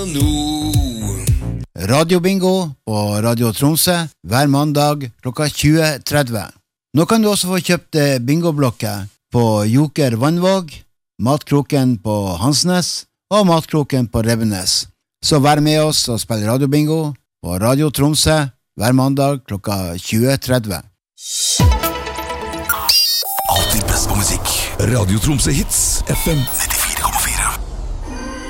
Radiobingo på Radio Tromsø hver mandag klokka 20.30. Nå kan du også få kjøpt bingoblokker på Joker Vannvåg, Matkroken på Hansnes og Matkroken på Rebbenes. Så vær med oss og spill radiobingo på Radio Tromsø hver mandag klokka 20.30. Alltid best på musikk. Radio Tromsø Hits FM